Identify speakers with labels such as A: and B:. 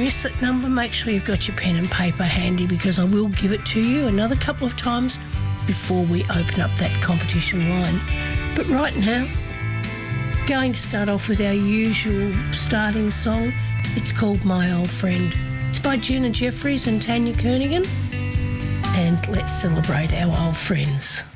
A: missed that number, make sure you've got your pen and paper handy, because I will give it to you another couple of times before we open up that competition line. But right now, going to start off with our usual starting song. It's called My Old Friend. It's by Gina Jeffries and Tanya Kernaghan. And let's celebrate our old friends.